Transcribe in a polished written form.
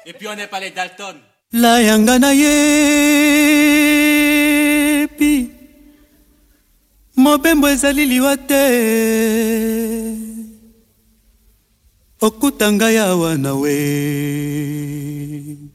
Et puis on n'est pas les Dalton. La yangana yepi mobembo ezali liwa te okutanga yawa nawe